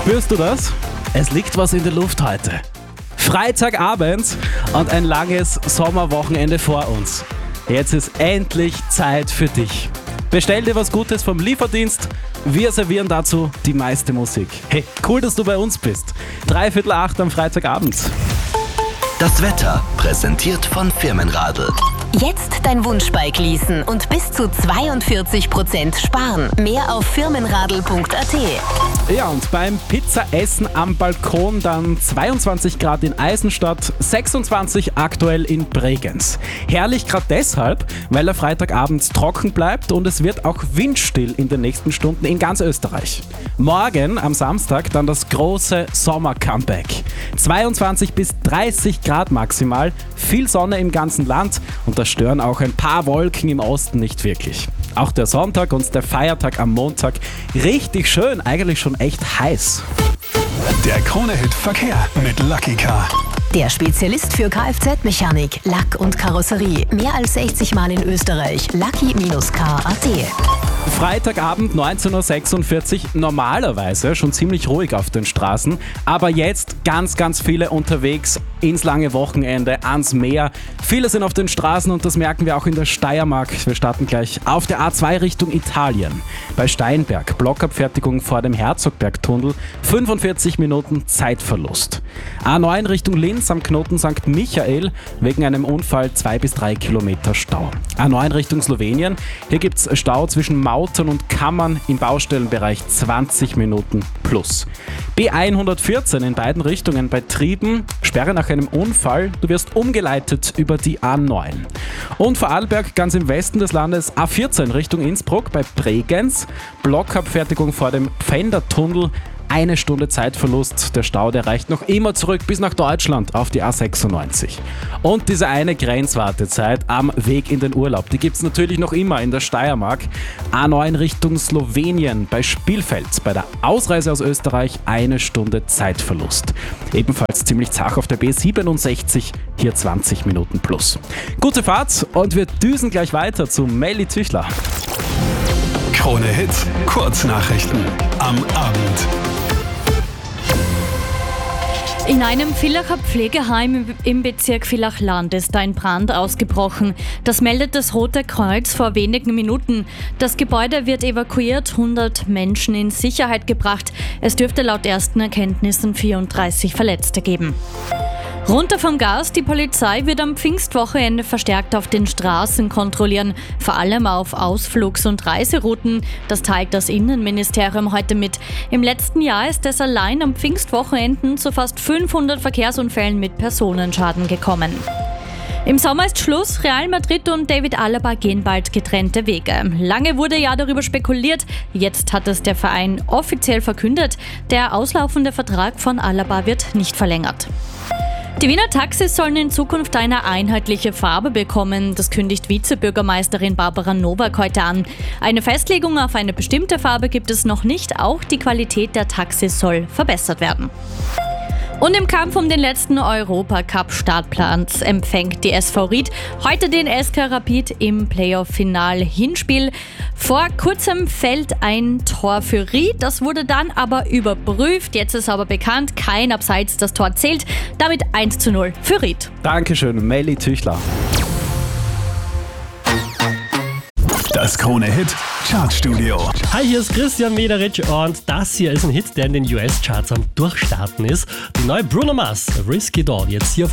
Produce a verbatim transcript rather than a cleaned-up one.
Spürst du das? Es liegt was in der Luft heute. Freitagabend und ein langes Sommerwochenende vor uns. Jetzt ist endlich Zeit für dich. Bestell dir was Gutes vom Lieferdienst. Wir servieren dazu die meiste Musik. Hey, cool, dass du bei uns bist. Dreiviertel acht am Freitagabend. Das Wetter präsentiert von Firmenradl. Jetzt dein Wunschbike leasen und bis zu zweiundvierzig Prozent sparen. Mehr auf firmenradl punkt a t. Ja, und beim Pizzaessen am Balkon dann zweiundzwanzig Grad in Eisenstadt, sechsundzwanzig aktuell in Bregenz. Herrlich gerade deshalb, weil der Freitagabend trocken bleibt und es wird auch windstill in den nächsten Stunden in ganz Österreich. Morgen am Samstag dann das große Sommer-Comeback. zweiundzwanzig bis dreißig Grad maximal, viel Sonne im ganzen Land und da stören auch ein paar Wolken im Osten nicht wirklich. Auch der Sonntag und der Feiertag am Montag richtig schön, eigentlich schon echt heiß. Der Krone-Hit Verkehr mit Lucky Car. Der Spezialist für Kfz-Mechanik, Lack und Karosserie. Mehr als sechzig Mal in Österreich. Lucky Car punkt a t. Freitagabend neunzehn Uhr sechsundvierzig, normalerweise schon ziemlich ruhig auf den Straßen, aber jetzt ganz, ganz viele unterwegs ins lange Wochenende, ans Meer. Viele sind auf den Straßen und das merken wir auch in der Steiermark. Wir starten gleich auf der A zwei Richtung Italien. Bei Steinberg, Blockabfertigung vor dem Herzogbergtunnel, fünfundvierzig Minuten Zeitverlust. A neun Richtung Linz am Knoten Sankt Michael, wegen einem Unfall zwei bis drei Kilometer Stau. A neun Richtung Slowenien, hier gibt es Stau zwischen Mautern und Kammern im Baustellenbereich zwanzig Minuten plus. B hundertvierzehn in beiden Richtungen bei Trieben, Sperre nach einem Unfall, du wirst umgeleitet über die A neun. Und Vorarlberg ganz im Westen des Landes A vierzehn Richtung Innsbruck bei Bregenz, Blockabfertigung vor dem Pfändertunnel, eine Stunde Zeitverlust. Der Stau, der reicht noch immer zurück bis nach Deutschland auf die A sechsundneunzig. Und diese eine Grenzwartezeit am Weg in den Urlaub, die gibt es natürlich noch immer in der Steiermark. A neun Richtung Slowenien bei Spielfeld. Bei der Ausreise aus Österreich eine Stunde Zeitverlust. Ebenfalls ziemlich zach auf der B siebenundsechzig, hier zwanzig Minuten plus. Gute Fahrt und wir düsen gleich weiter zu Melly Tüchler. Krone-Hit Kurznachrichten am Abend. In einem Villacher Pflegeheim im Bezirk Villach-Land ist ein Brand ausgebrochen. Das meldet das Rote Kreuz vor wenigen Minuten. Das Gebäude wird evakuiert, hundert Menschen in Sicherheit gebracht. Es dürfte laut ersten Erkenntnissen vierunddreißig Verletzte geben. Runter vom Gas, die Polizei wird am Pfingstwochenende verstärkt auf den Straßen kontrollieren, vor allem auf Ausflugs- und Reiserouten. Das teilt das Innenministerium heute mit. Im letzten Jahr ist es allein am Pfingstwochenenden zu fast fünfhundert Verkehrsunfällen mit Personenschaden gekommen. Im Sommer ist Schluss, Real Madrid und David Alaba gehen bald getrennte Wege. Lange wurde ja darüber spekuliert, jetzt hat es der Verein offiziell verkündet. Der auslaufende Vertrag von Alaba wird nicht verlängert. Die Wiener Taxis sollen in Zukunft eine einheitliche Farbe bekommen. Das kündigt Vizebürgermeisterin Barbara Nowak heute an. Eine Festlegung auf eine bestimmte Farbe gibt es noch nicht. Auch die Qualität der Taxis soll verbessert werden. Und im Kampf um den letzten Europacup-Startplatz empfängt die S V Ried heute den S K Rapid im Playoff-Final-Hinspiel. Vor kurzem fällt ein Tor für Ried, das wurde dann aber überprüft. Jetzt ist aber bekannt, kein Abseits, das Tor zählt. Damit eins zu null für Ried. Dankeschön, Melly Tüchler. Das Krone-Hit Chartstudio. Hi, hier ist Christian Mederich und das hier ist ein Hit, der in den U S-Charts am Durchstarten ist. Die neue Bruno Mars, Risky Doll, jetzt hier auf